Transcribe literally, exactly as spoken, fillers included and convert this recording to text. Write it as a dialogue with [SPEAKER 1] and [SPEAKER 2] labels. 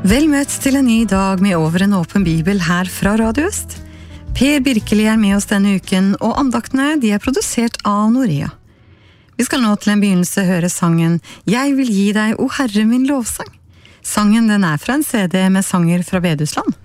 [SPEAKER 1] Vel møtt til en ny dag med Over en åpen bibel her fra Radio Øst. Per Birkeli er med oss denne uken, og andaktene de er produsert av Norea. Vi skal nå til en begynnelse høre sangen «Jeg vil gi deg, o Herre, min lovsang». Sangen den er fra en C D med sanger fra Bedusland.